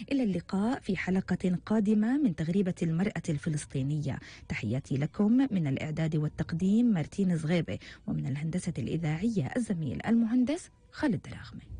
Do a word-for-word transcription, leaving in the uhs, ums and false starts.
إلى اللقاء في حلقة قادمة من تغريبة المرأة الفلسطينية. تحياتي لكم من الإعداد والتقديم مارتين زغيبة، ومن الهندسة الإذاعية الزميل المهندس خالد دراغمة.